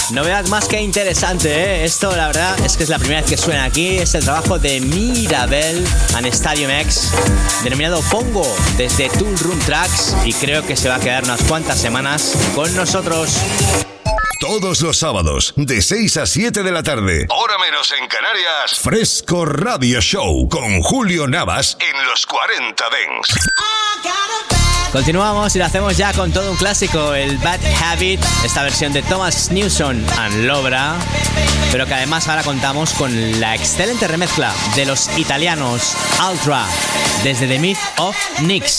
Novedad más que interesante, ¿eh? Esto la verdad es que es la primera vez que suena aquí. Es el trabajo de Mirabel and Stadium X, denominado Pongo, desde Tool Room Tracks, y creo que se va a quedar unas cuantas semanas con nosotros. Todos los sábados, de 6 a 7 de la tarde, hora menos en Canarias, Fresco Radio Show con Julio Navas en los 40 Dents. Continuamos y lo hacemos ya con todo un clásico, el Bad Habit, esta versión de Thomas Newson and Lobra, pero que además ahora contamos con la excelente remezcla de los italianos Ultra, desde The Myth of Nix.